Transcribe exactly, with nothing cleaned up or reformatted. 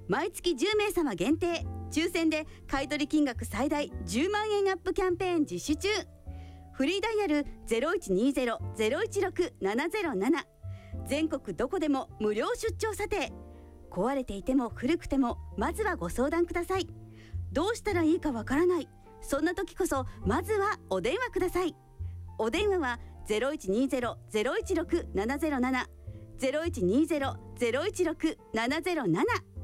毎月じゅうめいさま限定抽選で買取金額最大じゅうまんえんアップキャンペーン実施中。フリーダイヤル ゼロいちにゼロ ゼロいちろく ななゼロなな、 全国どこでも無料出張査定。壊れていても古くてもまずはご相談ください。どうしたらいいかわからない、そんな時こそまずはお電話ください。お電話は ゼロいちにゼロ ゼロいちろく ななゼロなな ゼロいちにゼロ ゼロいちろく ななゼロなな